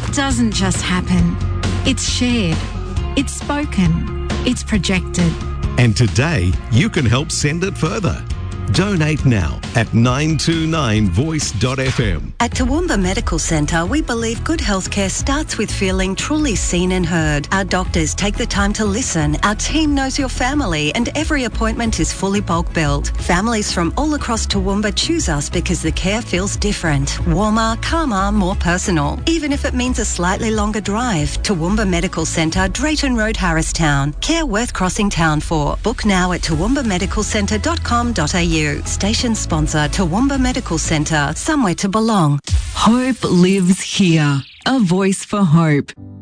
doesn't just happen. It's shared. It's spoken. It's projected. And today, you can help send it further. Donate now at 929voice.fm. At Toowoomba Medical Centre, we believe good healthcare starts with feeling truly seen and heard. Our doctors take the time to listen, our team knows your family, and every appointment is fully bulk billed. Families from all across Toowoomba choose us because the care feels different, warmer, calmer, more personal. Even if it means a slightly longer drive. Toowoomba Medical Centre, Drayton Road, Harristown. Care worth crossing town for. Book now at toowoomba.medicalcentre.com.au. Station sponsor Toowoomba Medical Centre, somewhere to belong. Hope lives here. A voice for hope.